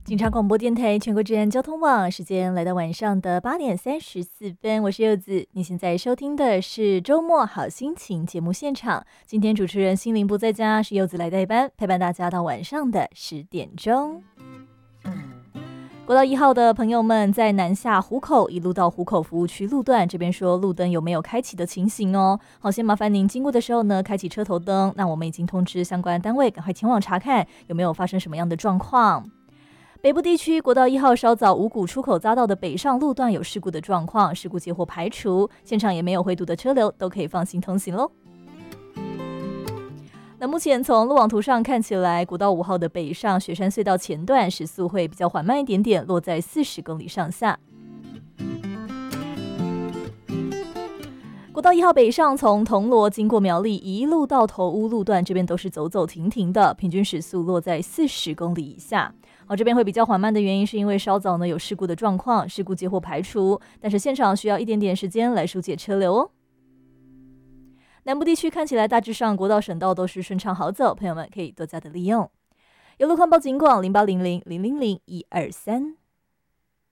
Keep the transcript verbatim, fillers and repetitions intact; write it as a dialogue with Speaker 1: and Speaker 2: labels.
Speaker 1: 警察广播电台全国治安交通网，时间来到晚上的八点三十四分，我是柚子。你现在收听的是周末好心情节目现场，今天主持人心灵不在家，是柚子来代班，陪伴大家到晚上的十点钟。国道一号的朋友们，在南下湖口一路到湖口服务区路段，这边说路灯有没有开启的情形哦？好，先麻烦您经过的时候呢，开启车头灯。那我们已经通知相关单位，赶快前往查看有没有发生什么样的状况。北部地区国道一号稍早五股出口匝道的北上路段有事故的状况，事故结果排除，现场也没有回堵的车流，都可以放心通行咯。那目前从路网图上看起来，国道五号的北上雪山隧道前段时速会比较缓慢一点点，落在四十公里上下。国道一号北上从铜锣经过苗栗一路到头屋路段，这边都是走走停停的，平均时速落在四十公里以下。好，这边会比较缓慢的原因是因为稍早呢有事故的状况，事故结果排除，但是现场需要一点点时间来疏解车流哦。南部地区看起来大致上国道省道都是顺畅好走，朋友们可以多加的利用。有路况报警广零八零零零零零一二三。